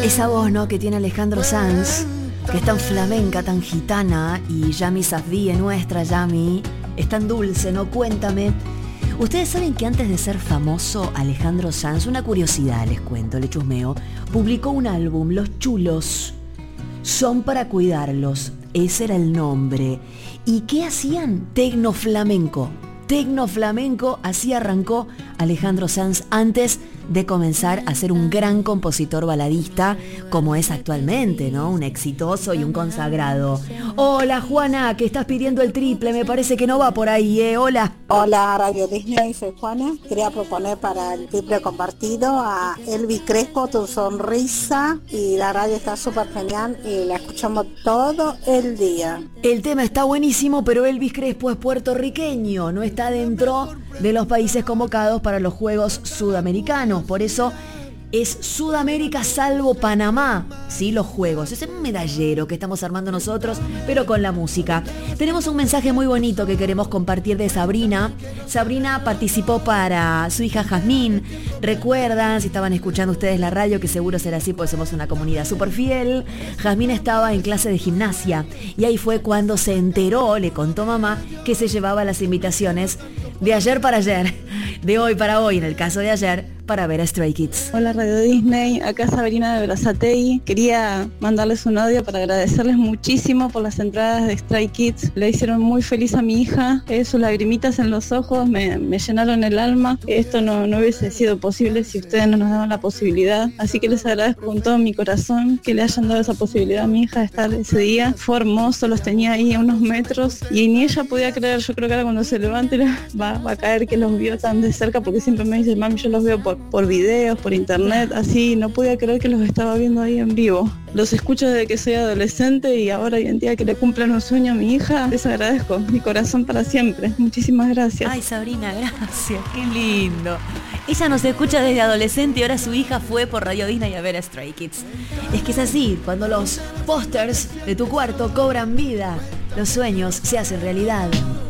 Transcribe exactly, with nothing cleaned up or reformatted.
Esa voz, ¿no?, que tiene Alejandro Sanz, que es tan flamenca, tan gitana, y Yami Safdie, nuestra Yami, es tan dulce, ¿no? Cuéntame. Ustedes saben que antes de ser famoso, Alejandro Sanz, una curiosidad les cuento, le chusmeo, publicó un álbum, Los Chulos son para cuidarlos, ese era el nombre. ¿Y qué hacían? Tecnoflamenco. Tecnoflamenco, así arrancó Alejandro Sanz antes de comenzar a ser un gran compositor baladista como es actualmente, ¿no? Un exitoso y un consagrado. Hola Juana, que estás pidiendo el triple, me parece que no va por ahí, ¿eh? Hola. Hola Radio Disney, soy Juana. Quería proponer para el triple compartido a Elvis Crespo, Tu Sonrisa, y la radio está súper genial y la escuchamos todo el día. El tema está buenísimo, pero Elvis Crespo es puertorriqueño, no está dentro de los países convocados para los Juegos Sudamericanos, por eso es Sudamérica salvo Panamá, sí, los Juegos. Es un medallero que estamos armando nosotros, pero con la música. Tenemos un mensaje muy bonito que queremos compartir de Sabrina. Sabrina participó para su hija Jazmín. Recuerdan, si estaban escuchando ustedes la radio, que seguro será así, pues somos una comunidad súper fiel. Jazmín estaba en clase de gimnasia y ahí fue cuando se enteró, le contó mamá, que se llevaba las invitaciones de ayer para ayer, de hoy para hoy, en el caso de ayer, para ver a Stray Kids. Hola Radio Disney, acá Sabrina de Brazatei. Quería mandarles un audio para agradecerles muchísimo por las entradas de Stray Kids. Le hicieron muy feliz a mi hija, eh, sus lagrimitas en los ojos me, me llenaron el alma. Esto no, no hubiese sido posible si ustedes no nos daban la posibilidad, así que les agradezco con todo mi corazón que le hayan dado esa posibilidad a mi hija de estar ese día. Fue hermoso, los tenía ahí a unos metros y ni ella podía creer. Yo creo que ahora cuando se levante va, va a caer que los vio tan de cerca, porque siempre me dice, mami, yo los veo por, por videos, por internet, así, no podía creer que los estaba viendo ahí en vivo. Los escucho desde que soy adolescente y ahora hoy en día que le cumplan un sueño a mi hija, les agradezco, mi corazón para siempre. Muchísimas gracias. Ay, Sabrina, gracias, qué lindo. Ella nos escucha desde adolescente y ahora su hija fue por Radio Disney a ver a Stray Kids. Es que es así, cuando los pósters de tu cuarto cobran vida, los sueños se hacen realidad.